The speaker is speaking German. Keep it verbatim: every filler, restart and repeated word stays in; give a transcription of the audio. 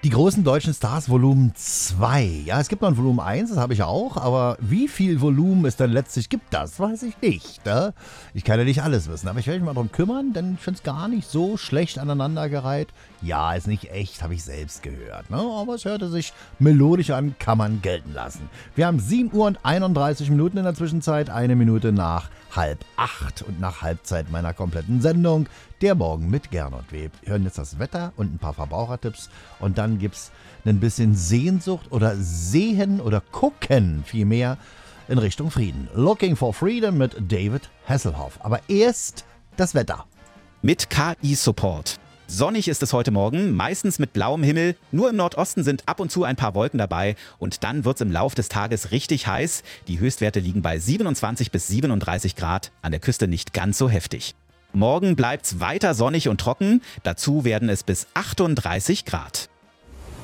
Die großen deutschen Stars Volumen zwei. Ja, es gibt noch ein Volumen eins, das habe ich ja auch, aber wie viel Volumen es dann letztlich gibt, das weiß ich nicht. Ne? Ich kann ja nicht alles wissen, aber ich werde mich mal drum kümmern, denn ich finde es gar nicht so schlecht aneinandergereiht. Ja, ist nicht echt, habe ich selbst gehört. Ne? Aber es hörte sich melodisch an, kann man gelten lassen. Wir haben sieben Uhr und einunddreißig Minuten in der Zwischenzeit, eine Minute nach halb acht und nach Halbzeit meiner kompletten Sendung. Der Morgen mit Gernot. Wir hören jetzt das Wetter und ein paar Verbrauchertipps und dann gibt es ein bisschen Sehnsucht oder Sehen oder Gucken vielmehr in Richtung Frieden. Looking for Freedom mit David Hasselhoff. Aber erst das Wetter. Mit K I-Support. Sonnig ist es heute Morgen, meistens mit blauem Himmel. Nur im Nordosten sind ab und zu ein paar Wolken dabei. Und dann wird es im Lauf des Tages richtig heiß. Die Höchstwerte liegen bei siebenundzwanzig bis siebenunddreißig Grad. An der Küste nicht ganz so heftig. Morgen bleibt's weiter sonnig und trocken. Dazu werden es bis achtunddreißig Grad.